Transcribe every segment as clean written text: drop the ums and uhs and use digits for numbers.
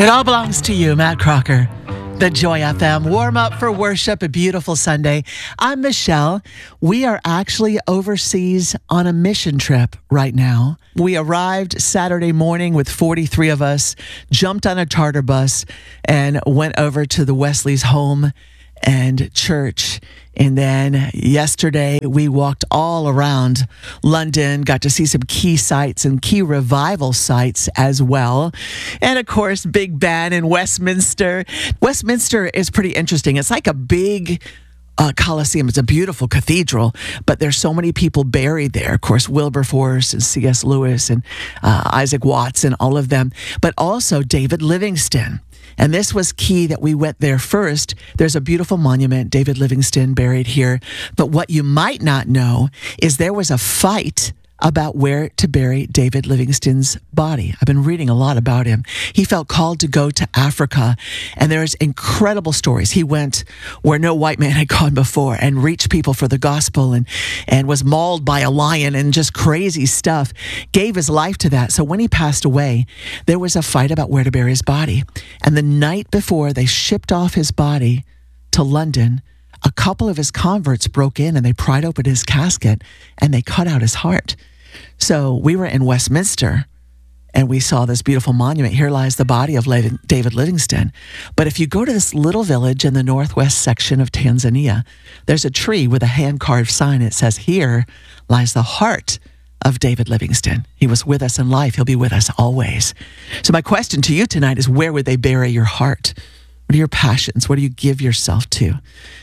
It all belongs to you, Matt Crocker. The Joy FM warm up for worship, a beautiful Sunday. I'm Michelle. We are actually overseas on a mission trip right now. We arrived Saturday morning with 43 of us, jumped on a charter bus, and went over to the Wesley's home and church. And then yesterday we walked all around London, got to see some key sites and key revival sites as well. And of course, Big Ben in Westminster. Westminster is pretty interesting. It's like a big Colosseum. It's a beautiful cathedral, but there's so many people buried there. Of course, Wilberforce and C.S. Lewis and Isaac Watts and all of them, but also David Livingstone. And this was key that we went there first. There's a beautiful monument, David Livingstone buried here. But what you might not know is there was a fight about where to bury David Livingstone's body. I've been reading a lot about him. He felt called to go to Africa, and there's incredible stories. He went where no white man had gone before and reached people for the gospel and was mauled by a lion and just crazy stuff, gave his life to that. So when he passed away, there was a fight about where to bury his body. And the night before they shipped off his body to London, a couple of his converts broke in and they pried open his casket and they cut out his heart. So we were in Westminster and we saw this beautiful monument. Here lies the body of David Livingstone. But if you go to this little village in the northwest section of Tanzania, there's a tree with a hand-carved sign. It says, "Here lies the heart of David Livingstone. He was with us in life. He'll be with us always." So my question to you tonight is, where would they bury your heart? What are your passions? What do you give yourself to?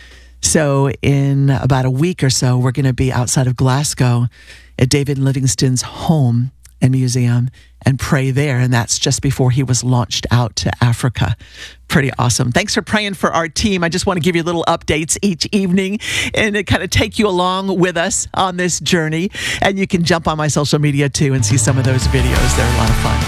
So in about a week or so, we're going to be outside of Glasgow at David Livingstone's home and museum and pray there. And that's just before he was launched out to Africa. Pretty awesome. Thanks for praying for our team. I just want to give you little updates each evening and to kind of take you along with us on this journey. And you can jump on my social media too and see some of those videos. They're a lot of fun.